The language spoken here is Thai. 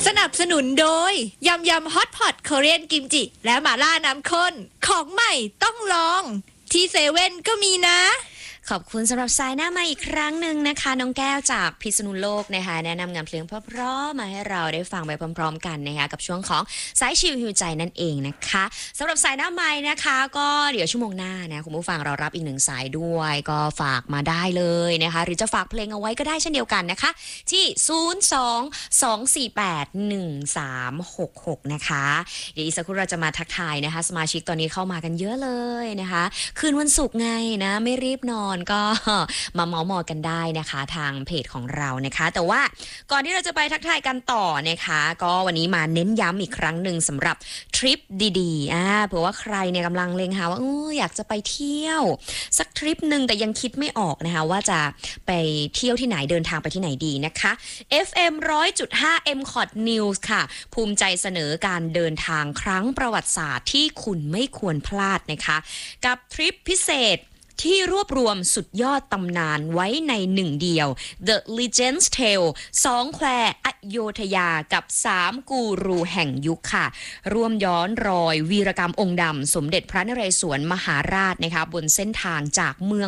สนับสนุนโดยยำฮอตพอตเกาหลีกิมจิและหม่าล่าน้ำข้นของใหม่ต้องลองที่เซเว่นก็มีนะขอบคุณสำหรับสายหน้ามาอีกครั้งหนึ่งนะคะน้องแก้วจากพิษณุโลกนะคะแนะนำงานเพลงเพราะๆมาให้เราได้ฟังไปพร้อมๆกันนะคะกับช่วงของสายชิลฮิวใจนั่นเองนะคะสำหรับสายหน้าไม้นะคะก็เดี๋ยวชั่วโมงหน้านะคุณผู้ฟังเรารับอีกหนึ่งสายด้วยก็ฝากมาได้เลยนะคะหรือจะฝากเพลงเอาไว้ก็ได้เช่นเดียวกันนะคะที่02-248-1366นะคะเดี๋ยวอีกสักครู่เราจะมาทักทายนะคะสมาชิกตอนนี้เข้ามากันเยอะเลยนะคะคืนวันศุกร์ไงนะไม่รีบนอนก็มาเมาท์มอยกันได้นะคะทางเพจของเรานะคะแต่ว่าก่อนที่เราจะไปทักทายกันต่อนะคะก็วันนี้มาเน้นย้ำอีกครั้งหนึ่งสำหรับทริปดีๆเผื่อว่าใครเนี่ยกำลังเล็งหาว่าอยากจะไปเที่ยวสักทริปหนึ่งแต่ยังคิดไม่ออกนะคะว่าจะไปเที่ยวที่ไหนเดินทางไปที่ไหนดีนะคะ FM 100.5 MCOT News ค่ะภูมิใจเสนอการเดินทางครั้งประวัติศาสตร์ที่คุณไม่ควรพลาดนะคะกับทริปพิเศษที่รวบรวมสุดยอดตำนานไว้ในหนึ่งเดียว The Legends Tale 2 แควอโยธยากับ3กูรูแห่งยุคค่ะร่วมย้อนรอยวีรกรรมองค์ดำสมเด็จพระนเรศวรมหาราชนะคะบนเส้นทางจากเมือง